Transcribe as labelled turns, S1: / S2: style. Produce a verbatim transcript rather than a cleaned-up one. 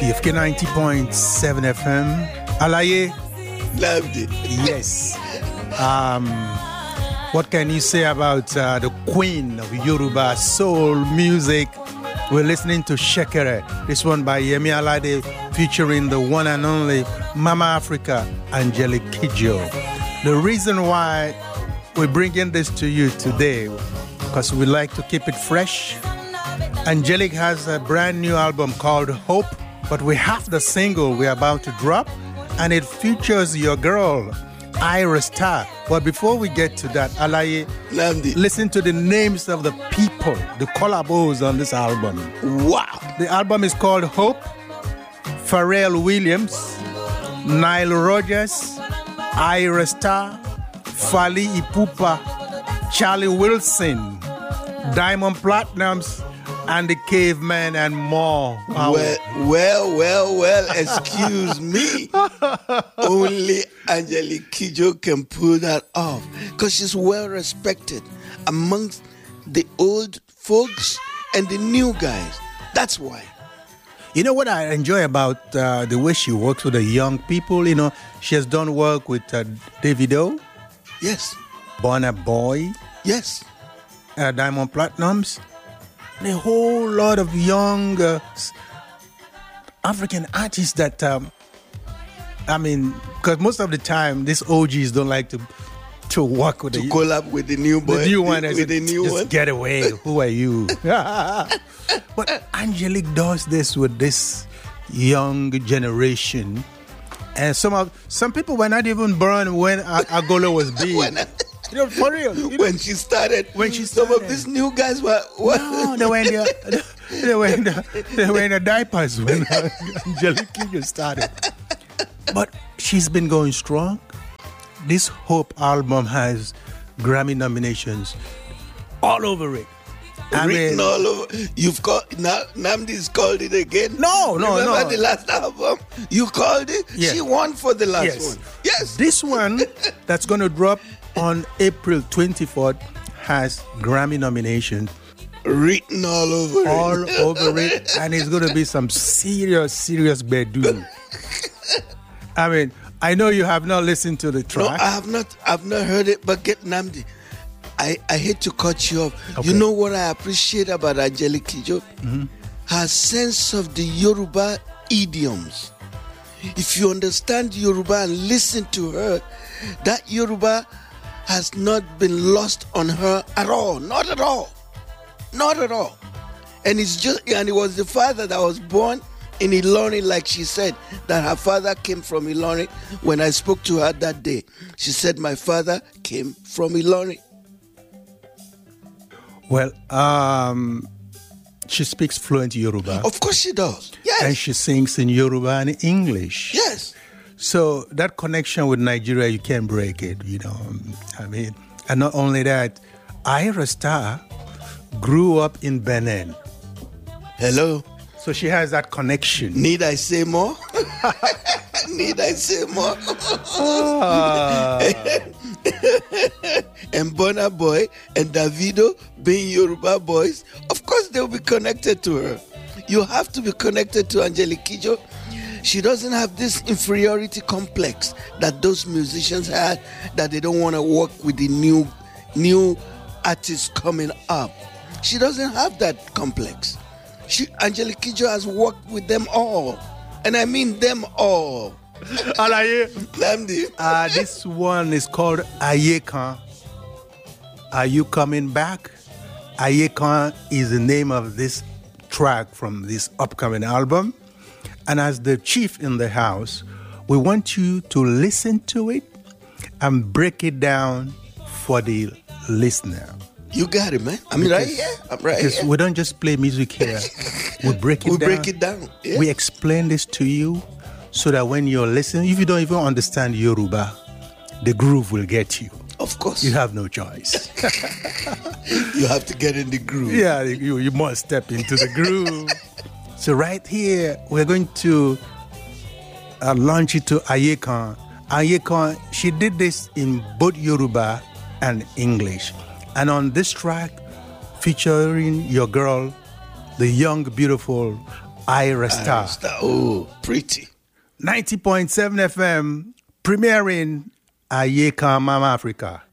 S1: T F K ninety point seven F M. Alaye.
S2: Loved it.
S1: Yes. Um, what can you say about uh, the queen of Yoruba soul music? We're listening to Shekere. This one by Yemi Alade featuring the one and only Mama Africa, Angelique Kidjo. The reason why we're bringing this to you today, because we like to keep it fresh. Angelique has a brand new album called Hope, but we have the single we're about to drop, and it features your girl, Ira Star. But before we get to that, Alaye,
S2: Lamdi.
S1: Listen to the names of the people, the collabos on this album.
S2: Wow.
S1: The album is called Hope. Pharrell Williams, Nile Rodgers, Ira Star, Fali Ipupa, Charlie Wilson, Diamond Platnumz, and the Caveman, and more. Wow.
S2: Well, well, well, well, excuse me. Only Angelique Kidjo can pull that off because she's well respected amongst the old folks and the new guys. That's why.
S1: You know what I enjoy about uh, the way she works with the young people? You know, she has done work with uh, Davido.
S2: Yes.
S1: Burna Boy.
S2: Yes.
S1: Uh, Diamond Platnumz. A whole lot of young uh, African artists that, um, I mean, because most of the time, these O Gs don't like to to work with
S2: to
S1: the
S2: collab with the new boy,
S1: the new one.
S2: with
S1: said,
S2: the new
S1: just
S2: one.
S1: Get away! Who are you? But Angelique does this with this young generation, and some of some people were not even born when Agolo was big.
S2: when,
S1: You know, for real. You know,
S2: when she started,
S1: when she
S2: some
S1: started.
S2: of these new guys were. were
S1: No, they were in the, they were in the, they were in the diapers when Angelique Kidjo started. But she's been going strong. This Hope album has Grammy nominations all over it. I
S2: written
S1: mean,
S2: all over. You've called now. Namdi's called it again.
S1: No, no,
S2: Remember
S1: no.
S2: the last album? You called it.
S1: Yeah.
S2: She won for the last
S1: yes.
S2: one. Yes.
S1: This one that's going to drop on April twenty-fourth has Grammy nominations
S2: Written all over
S1: all
S2: it.
S1: over it, and it's going to be some serious, serious bedu. I mean, I know you have not listened to the
S2: No,
S1: track.
S2: I have not. I've not heard it. But get Namdi. I, I hate to cut you off.
S1: Okay.
S2: You know what I appreciate about Angelique Kidjo?
S1: Mm-hmm.
S2: Her sense of the Yoruba idioms. If you understand Yoruba and listen to her, that Yoruba has not been lost on her at all. Not at all. Not at all. And it's just and it was the father that was born in Ilorin, like she said, that her father came from Ilorin. When I spoke to her that day, she said my father came from Ilorin.
S1: Well, um, she speaks fluent Yoruba.
S2: Of course she does. Yes.
S1: And she sings in Yoruba and English.
S2: Yes.
S1: So that connection with Nigeria, you can't break it, you know. I mean, and not only that, Ira Star grew up in Benin.
S2: Hello.
S1: So she has that connection.
S2: Need I say more? Need I say more?
S1: Ah.
S2: And Burna Boy and Davido being Yoruba boys, of course they'll be connected to her. You have to be connected to Angelique Kidjo. She doesn't have this inferiority complex that those musicians had, that they don't want to work with the new new artists coming up. She doesn't have that complex. She, Angelique Kidjo has worked with them all. And I mean them all.
S1: Alaye.
S2: Lamdi.
S1: Uh, this one is called Ayekan. Are you coming back? Ayekan is the name of this track from this upcoming album. And as the chief in the house, we want you to listen to it and break it down for the listener.
S2: You got it, man. I'm
S1: Because-
S2: right here. I'm right
S1: Because
S2: here.
S1: we don't just play music here. We break it
S2: We
S1: down.
S2: break it down. Yeah.
S1: We explain this to you so that when you're listening, if you don't even understand Yoruba, the groove will get you.
S2: Of course.
S1: You have no choice.
S2: You have to get in the groove.
S1: Yeah, you, you must step into the groove. So right here, we're going to uh, launch it to Ayekan. Ayekan, she did this in both Yoruba and English. And on this track, featuring your girl, the young, beautiful Ira Star.
S2: Ira Star. Oh, pretty.
S1: ninety point seven F M, premiering Aye Kan Mama Africa.